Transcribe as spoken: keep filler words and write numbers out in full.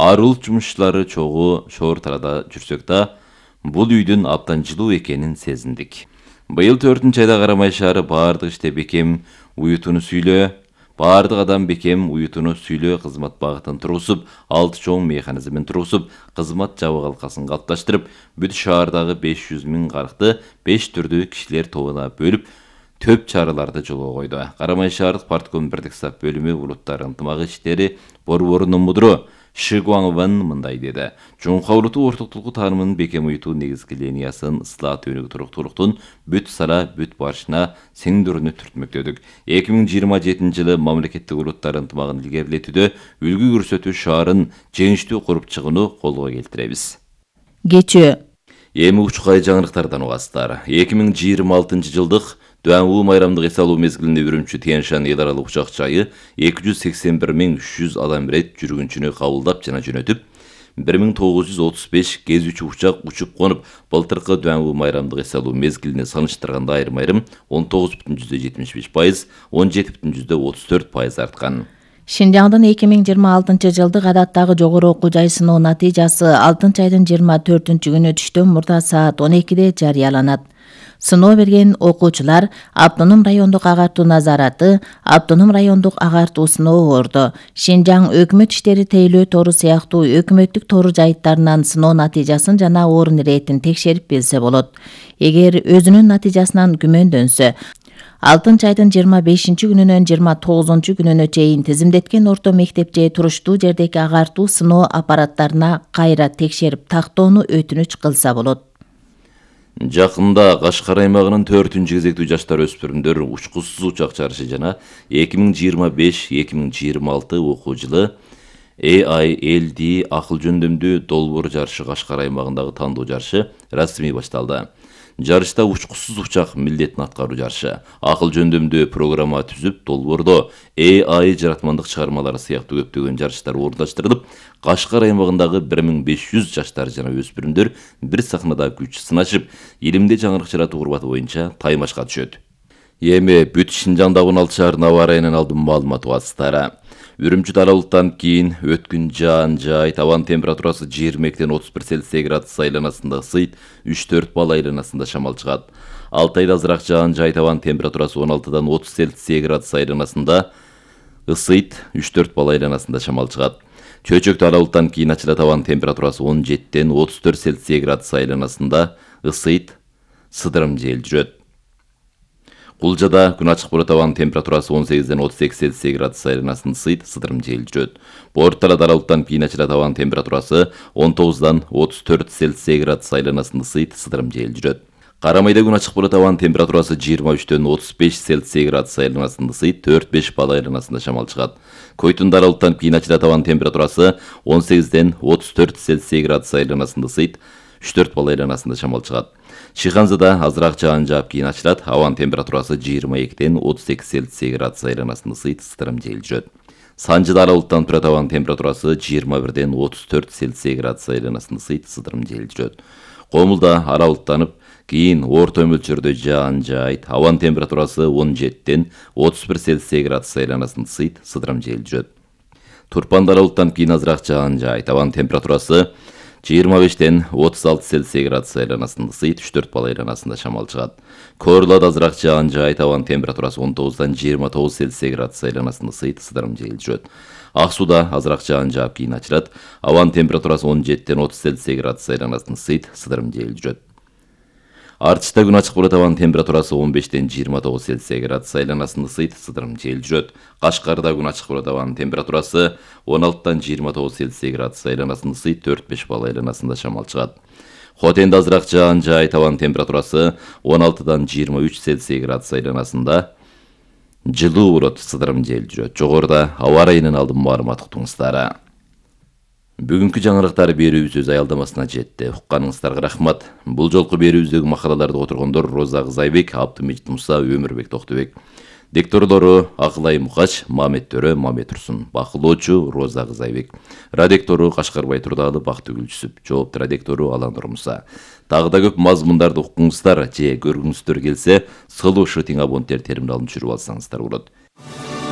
Арылык жумушчулары чогуу Шоор Талада жүрсөк да, бул үйдүн абдан жылуу экенин сезиндик. Быйыл төртүнчү айда Карамай шаары баардык иште бекем уютуну сүйлөө, баардык адам бекем уютуну сүйлөө кызмат багытын тургузуп, алты чоң механизмин тургузуп, кызмат жабык калкасын калыпташтырып, бүт шаардагы беш жүз миң карыкты беш түрдүү кишилер тобуна бөлүп, төп чараларды жолго койду. Карамай шаардык партком бирдик сап бөлүмү улуттар ынтымак иштери борборунун мудуру Ши Гуангван мындай деди. Чоңка улуту ортоктулуку таанымынын бекем уютуу негизги линиясын ысылат өнүгүү туруктуулуктун бүт сара бүт барышына сиңдүүрүнү түртмөктөдүк. эки миң жыйырма жетинчи жылы мамлекеттик улуттар ынтымагын илгерилетүүдө үлгү көрсөтүү шаарын жеңиштүү куруп чыгууну колго келтиребиз. Кечөө Эми учкай жаңырыктардан угасыздар. эки миң жыйырма алтынчы жылдык Дуан майрамдык эс алуу мезгилинде Үрүмчү Тянь-Шань эл аралык учак жайы эки жүз сексен бир миң үч жүз адам рет жүргүнчүнү кабылдап жана жөнөтүп, бир миң тогуз жүз отуз беш кезүүчү учак учуп конуп, былтыркы Дуан майрамдык эс алуу мезгилине салыштырганда айрым-айрым он тогуз бүтүн жүздөн жетимиш беш пайыз, он жети бүтүн жүздөн отуз төрт пайыз арткан. Шинжаңдын эки миң жыйырма алтынчы жылдык адаттагы жогору окуу жай сыноо натыйжасы алтынчы айдын жыйырма төртүнчү күнү түштөн мурда саат он экиде жарыяланат. Сыноо берген окуучулар Автоном райондук агартуу назараты, Автоном райондук агартуу сыноо борду, Шинжаң өкмөт иштери тейлөө тору сыяктуу өкмөттүк тору жайыттарынан сыноо натыйжасын жана орун иретин текшерип билсе болот. Эгер өзүнүн натыйжасынан күмөндөнсө, алтынчы айдын жыйырма бешинчи күнүнөн жыйырма тогузунчу күнүнө чейин тизимдеткен орто мектеп же туруштуу жердеги агартуу сыноо аппараттарына кайра текшерип тактоону өтүнүч кылса болот. Жакында Кашкар аймагынын төртүнчү кезектүү жаштар өспүрүмдөр учкусуз учак жарышы жана эки миң жыйырма беш эки миң жыйырма алты окуу жылы A I L D акыл жөндөмдүү долбоор жарышы Кашкар аймагындагы тандоо жарышы расмий башталды. Жарышта учкусуз учак милдетин аткаруу жарышы, акыл жөндөмдүү программа түзүп, долбоордо A I жаратмандык чыгармалары сыяктуу көптөгөн жарыштар орундаштырылып, Кашкар аймагындагы бир миң беш жүз жаштар жана өспүрүмдөр бир сахнада күч сынашып, илимде жаңырык жаратуу курбаты боюнча таймашка түшөт. Эми бүт Шинжаңдагы он алты шаардын аба ырайынан алдын маалымат угасыздар. Үрүмчү дарылыктан кийин өткүн жаан жай, табан температурасы жыйырма экиден отуз бир Цельсий градус айланасында ысыйт, үч төрт балл айланасында шамал чыгат. Алтайда азыраак жаан жай, табан температурасы он алтыдан отуз Цельсий градус айланасында ысыйт, үч төрт балл айланасында шамал чыгат. Чөйчөктө аралыктан кийин ачыла табан температурасы он жетиден отуз төрт Цельсий градус айланасында ысыйт, сыдырым жел жүрөт. Кулжада күн ачык болот, табан температурасы он сегизден отуз эки Цельсий градус айланасында ысыйт, сыдырым жел жүрөт. Борттара аралыктан кийин ачыла табан температурасы он тогуздан отуз төрт Цельсий градус айланасында ысыйт, сыдырым жел жүрөт. Карамайда күн ачык болот, табан температурасы жыйырма үчтөн отуз беш Цельсий градус айланасында ысыйт, төрт беш балл айланасында шамал чыгат. Койтунда аралыктан кийин ачыла табан температурасы он сегизден отуз төрт Цельсий градус айланасында ысыйт, үч төрт балл айланасында шамал чыгат. Шиханзада азыраак жаан жаап кийин ачылат, абанын температурасы жыйырма экиден отуз эки Цельсий градус айланасында ысыйт, сыдырым жел жүрөт. Санжыда аралыктан турат, абанын температурасы жыйырма бирден отуз төрт Цельсий градус айланасында ысыйт, сыдырым жел жүрөт. Комулда аралыктанып, кийин орто мөлчөрдө жаан жайт, абанын температурасы он жетиден отуз бир Цельсий градус айланасында ысыйт, сыдырым жел жүрөт. Турпанда аралыктан кийин азыраак жаан жайт, абанын температурасы жыйырма бештен отуз алты Цельсий градус айланасында ысыйт, үч төрт балл айланасында шамал чыгат. Коорлада азыраак жаан жайт, абанын температурасы он тогуздан жыйырма тогуз Цельсий градус айланасында ысыйт, сыдырым жел жүрөт. Ак сууда азыраак жаан жаап кийин ачылат, абанын температурасы он жетиден отуз Цельсий градус айланасында ысыйт, сыдырым жел жүрөт. Артышта күн ачык болот, абанын температурасы он бештен жыйырма тогуз Цельсий градус айланасында ысыйт, сыдырым жел жүрөт. Кашкарда күн ачык болот, абанын температурасы он алтыдан жыйырма тогуз Цельсий градус айланасында ысыйт, төрт беш балл айланасында шамал чыгат. Хотенде азыраак жаан жайт, абанын температурасы он алтыдан жыйырма үч Цельсий градус айланасында жылуу болот, сыдырым жел жүрөт. Жогоруда аба ырайынын алдын маалымат уктуңуздар. Бүгүнкү жаңырыктар берүүбүз өз аялдамасына жетти. Укканыңыздарга рахмат. Бул жолку берүүбүздөгү макалаларды отургондор Роза Кызайбек, Абдымежит Муса, Өмүрбек Токтубек. Дикторлору Акылай Мукач, Мамет Төрө, Мамет Турсун. Бакылоочу Роза Кызайбек. Радиктору Кашкарбай Турдалы, Бактыгүл Жүсүп. Жоопту радиктору Аланур Муса. Дагы да көп мазмундарды уккуңуздар же көргүңүздөр келсе, сылуу шытың абоненттер терминалын түшүрүп алсаңыздар болот.